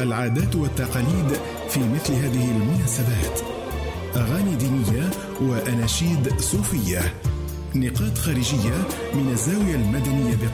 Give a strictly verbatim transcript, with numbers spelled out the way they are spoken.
العادات والتقاليد في مثل هذه المناسبات، أغاني دينية وأناشيد صوفية، نقاط خارجية من الزاوية المدنية